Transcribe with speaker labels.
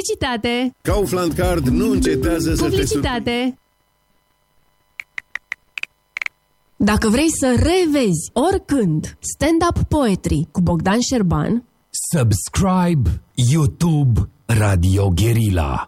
Speaker 1: Publicitate!
Speaker 2: Kaufland Card nu încetează să te
Speaker 1: Publicitate!
Speaker 3: Dacă vrei să revezi oricând stand-up poetry cu Bogdan Șerban,
Speaker 4: subscribe YouTube Radio Guerilla.